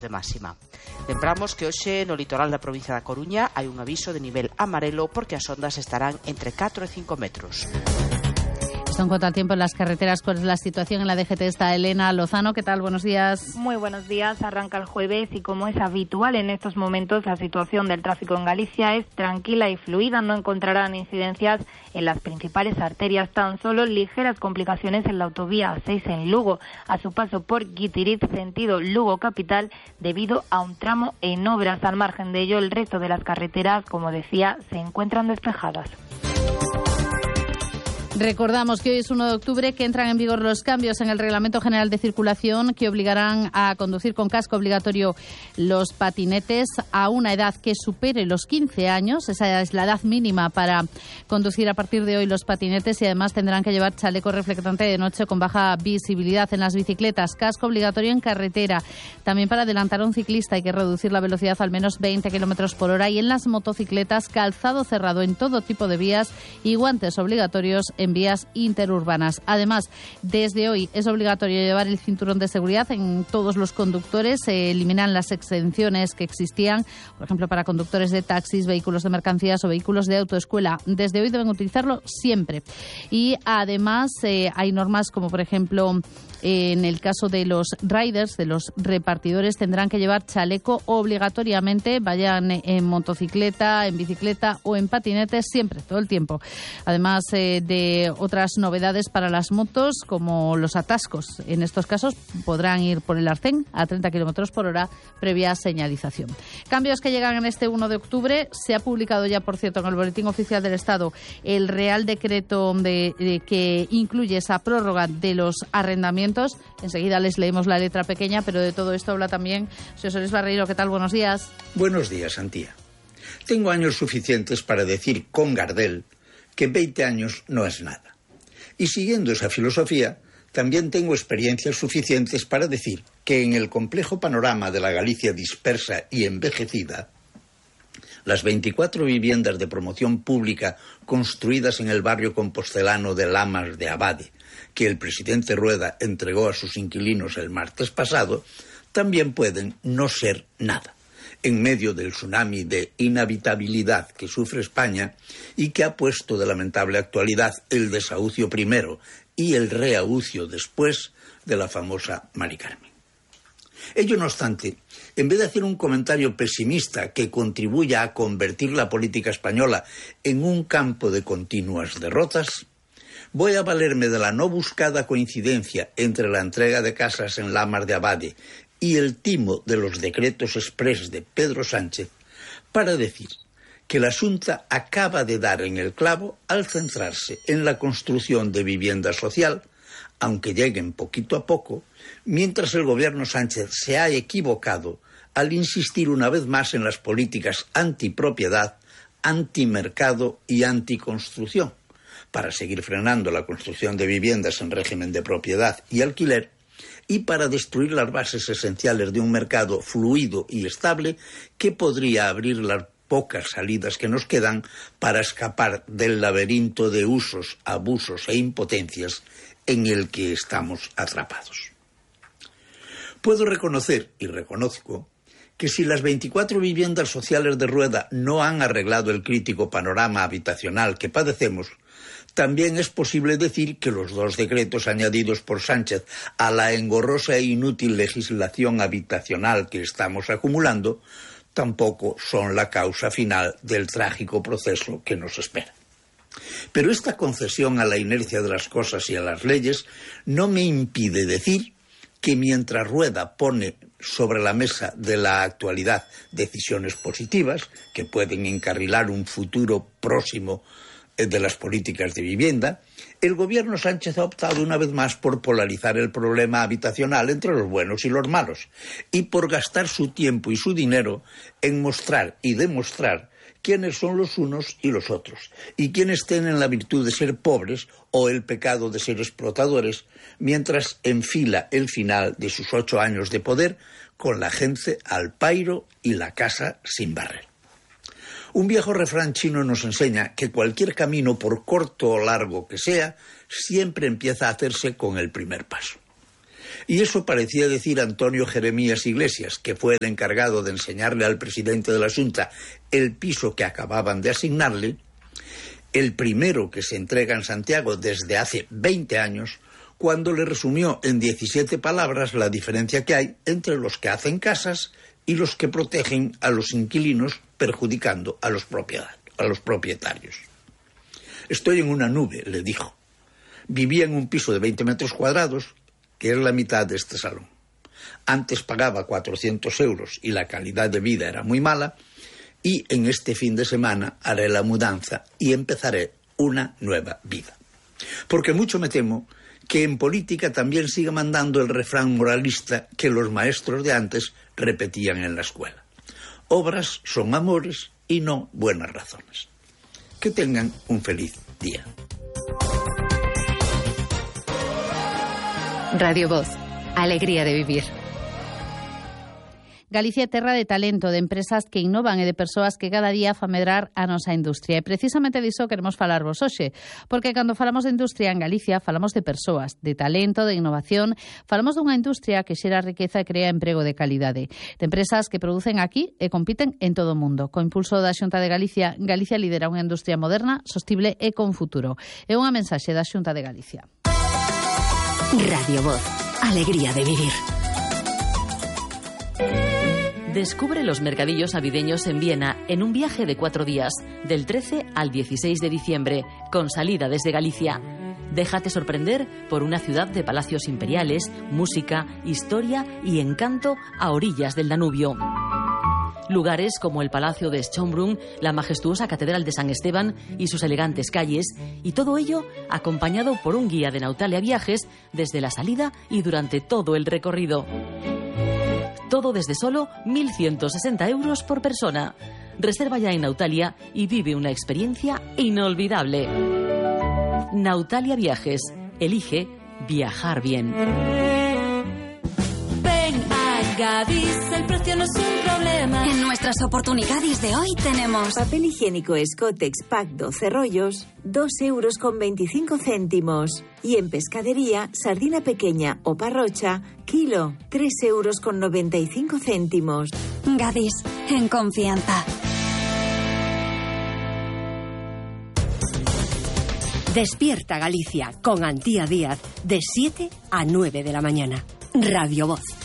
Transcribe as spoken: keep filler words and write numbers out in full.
de máxima. Lembramos que hoxe no litoral da provincia da Coruña hai un aviso de nivel amarelo porque as ondas estarán entre catro e cinco metros. Esto en cuanto al tiempo en las carreteras, ¿cuál es la situación en la D G T? Está Elena Lozano. ¿Qué tal? Buenos días. Muy buenos días. Arranca el jueves y, como es habitual en estos momentos, la situación del tráfico en Galicia es tranquila y fluida. No encontrarán incidencias en las principales arterias, tan solo ligeras complicaciones en la autovía A seis en Lugo, a su paso por Guitiriz, sentido Lugo capital, debido a un tramo en obras. Al margen de ello, el resto de las carreteras, como decía, se encuentran despejadas. Recordamos que hoy es uno de octubre, que entran en vigor los cambios en el Reglamento General de Circulación que obligarán a conducir con casco obligatorio los patinetes a una edad que supere los quince años. Esa es la edad mínima para conducir a partir de hoy los patinetes, y además tendrán que llevar chaleco reflectante de noche con baja visibilidad. En las bicicletas, casco obligatorio en carretera. También para adelantar a un ciclista hay que reducir la velocidad al menos veinte kilómetros por hora, y en las motocicletas, calzado cerrado en todo tipo de vías y guantes obligatorios en vías interurbanas. Además, desde hoy es obligatorio llevar el cinturón de seguridad en todos los conductores. Se eliminan las exenciones que existían, por ejemplo, para conductores de taxis, vehículos de mercancías o vehículos de autoescuela. Desde hoy deben utilizarlo siempre. Y además eh, hay normas como, por ejemplo, en el caso de los riders, de los repartidores, tendrán que llevar chaleco obligatoriamente, vayan en motocicleta, en bicicleta o en patinetes, siempre, todo el tiempo. Además eh, de otras novedades para las motos, como los atascos. En estos casos podrán ir por el arcén a treinta kilómetros por hora previa señalización. Cambios que llegan en este uno de octubre. Se ha publicado ya, por cierto, en el Boletín Oficial del Estado el Real Decreto de, de, que incluye esa prórroga de los arrendamientos. Enseguida les leemos la letra pequeña, pero de todo esto habla también José Luis Barreiro. ¿Qué tal? Buenos días. Buenos días, Antía. Tengo años suficientes para decir con Gardel que veinte años no es nada. Y siguiendo esa filosofía, también tengo experiencias suficientes para decir que en el complejo panorama de la Galicia dispersa y envejecida, las veinticuatro viviendas de promoción pública construidas en el barrio compostelano de Lamas de Abade, que el presidente Rueda entregó a sus inquilinos el martes pasado, también pueden no ser nada, en medio del tsunami de inhabitabilidad que sufre España y que ha puesto de lamentable actualidad el desahucio primero y el reahucio después de la famosa Mari Carmen. Ello no obstante, en vez de hacer un comentario pesimista que contribuya a convertir la política española en un campo de continuas derrotas, voy a valerme de la no buscada coincidencia entre la entrega de casas en Lamas de Abade y el timo de los decretos exprés de Pedro Sánchez para decir que la Xunta acaba de dar en el clavo al centrarse en la construcción de vivienda social, aunque lleguen poquito a poco, mientras el gobierno Sánchez se ha equivocado al insistir una vez más en las políticas antipropiedad, antimercado y anticonstrucción, para seguir frenando la construcción de viviendas en régimen de propiedad y alquiler, y para destruir las bases esenciales de un mercado fluido y estable que podría abrir las pocas salidas que nos quedan para escapar del laberinto de usos, abusos e impotencias en el que estamos atrapados. Puedo reconocer, y reconozco, que si las veinticuatro viviendas sociales de Rueda no han arreglado el crítico panorama habitacional que padecemos, también es posible decir que los dos decretos añadidos por Sánchez a la engorrosa e inútil legislación habitacional que estamos acumulando tampoco son la causa final del trágico proceso que nos espera. Pero esta concesión a la inercia de las cosas y a las leyes no me impide decir que mientras Rueda pone sobre la mesa de la actualidad decisiones positivas que pueden encarrilar un futuro próximo de las políticas de vivienda, el gobierno Sánchez ha optado una vez más por polarizar el problema habitacional entre los buenos y los malos, y por gastar su tiempo y su dinero en mostrar y demostrar quiénes son los unos y los otros, y quiénes tienen la virtud de ser pobres o el pecado de ser explotadores, mientras enfila el final de sus ocho años de poder con la gente al pairo y la casa sin barrer. Un viejo refrán chino nos enseña que cualquier camino, por corto o largo que sea, siempre empieza a hacerse con el primer paso. Y eso parecía decir Antonio Jeremías Iglesias, que fue el encargado de enseñarle al presidente de la Xunta el piso que acababan de asignarle, el primero que se entrega en Santiago desde hace veinte años, cuando le resumió en diecisiete palabras la diferencia que hay entre los que hacen casas y los que protegen a los inquilinos, perjudicando a los propietarios. Estoy en una nube, le dijo. Vivía en un piso de veinte metros cuadrados, que es la mitad de este salón. Antes pagaba cuatrocientos euros y la calidad de vida era muy mala, y en este fin de semana haré la mudanza y empezaré una nueva vida. Porque mucho me temo que en política también siga mandando el refrán moralista que los maestros de antes repetían en la escuela. Obras son amores y no buenas razones. Que tengan un feliz día. Radio Voz, alegría de vivir. Galicia é terra de talento, de empresas que innovan e de persoas que cada día fan medrar a nosa industria. E precisamente diso queremos falarvos hoxe, porque cando falamos de industria en Galicia falamos de persoas, de talento, de innovación, falamos dunha industria que xera riqueza e crea emprego de calidade, de empresas que producen aquí e compiten en todo o mundo. Co impulso da Xunta de Galicia, Galicia lidera unha industria moderna, sostible e con futuro. É unha mensaxe da Xunta de Galicia. Radio Voz, alegría de vivir. Descubre los mercadillos navideños en Viena en un viaje de cuatro días, del trece al dieciséis de diciembre, con salida desde Galicia. Déjate sorprender por una ciudad de palacios imperiales, música, historia y encanto a orillas del Danubio. Lugares como el Palacio de Schönbrunn, la majestuosa Catedral de San Esteban y sus elegantes calles, y todo ello acompañado por un guía de Nautalia Viajes desde la salida y durante todo el recorrido. Todo desde solo mil ciento sesenta euros por persona. Reserva ya en Nautalia y vive una experiencia inolvidable. Nautalia Viajes. Elige viajar bien. Ven a Gadis, el precio no es un problema. En nuestras oportunidades de hoy tenemos papel higiénico Scotex Pack doce rollos, dos euros con veinticinco céntimos. Y en pescadería, sardina pequeña o parrocha, kilo, tres euros con noventa y cinco céntimos. Gadis, en confianza. Despierta Galicia con Antía Díaz de siete a nueve de la mañana. Radio Voz.